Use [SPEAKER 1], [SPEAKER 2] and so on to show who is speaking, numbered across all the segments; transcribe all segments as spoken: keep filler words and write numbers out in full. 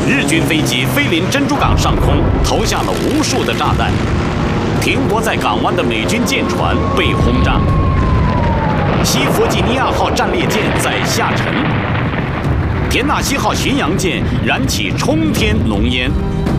[SPEAKER 1] 日军飞机飞临珍珠港上空，投下了无数的炸弹。停泊在港湾的美军舰船被轰炸。西弗吉尼亚号战列舰在下沉，田纳西号巡洋舰燃起冲天浓烟。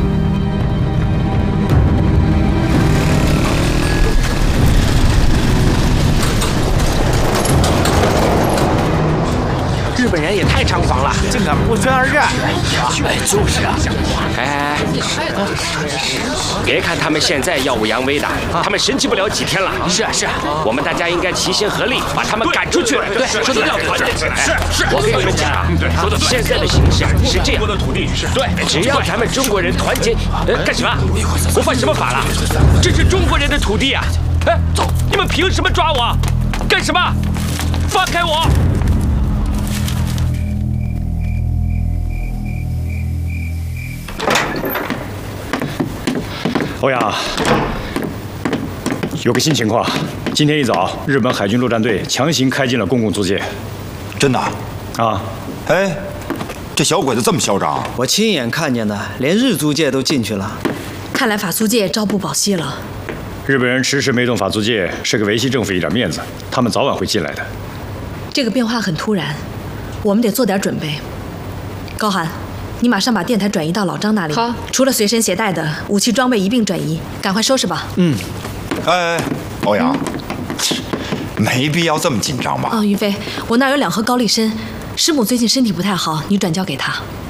[SPEAKER 2] 日本人也太猖狂了，竟敢不宣而战！
[SPEAKER 3] 哎，就是啊！哎，别看他们现在耀武扬威的，他们神气不了几天了。
[SPEAKER 2] 是啊，是啊，
[SPEAKER 3] 我们大家应该齐心合力，把他们赶出去。
[SPEAKER 2] 对，说的要团结起来。
[SPEAKER 3] 是是，我跟你们讲啊，现在的形势是这样。的土地是对，只要咱们中国人团结，呃，干什么？我犯什么法了？这是中国人的土地啊！哎，走，你们凭什么抓我？干什么？放开我！
[SPEAKER 4] 欧阳，有个新情况，今天一早，日本海军陆战队强行开进了公共租界。
[SPEAKER 5] 真的？
[SPEAKER 4] 啊！
[SPEAKER 5] 哎，这小鬼子这么嚣张？
[SPEAKER 6] 我亲眼看见的，连日租界都进去了。
[SPEAKER 7] 看来法租界朝不保夕了。
[SPEAKER 4] 日本人迟迟没动法租界，是给维系政府一点面子，他们早晚会进来的。
[SPEAKER 7] 这个变化很突然，我们得做点准备。高寒。 你马上把电台转移到老张那里。好，除了随身携带的武器装备一并转移，赶快收拾吧。
[SPEAKER 5] 嗯。哎，欧阳，没必要这么紧张吧？
[SPEAKER 7] 哦，于飞，我那儿有两盒高丽参，师母最近身体不太好，你转交给她。